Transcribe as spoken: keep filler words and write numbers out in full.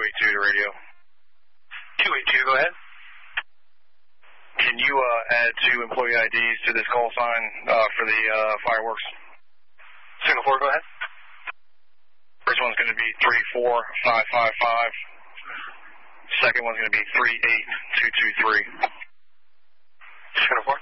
eight two to radio. two eight two, go ahead. Can you uh, add two employee I Ds to this call sign uh, for the uh, fireworks? Signal four, go ahead. First one's going to be three four five five five. Second one's going to be three eight two two three. Signal four.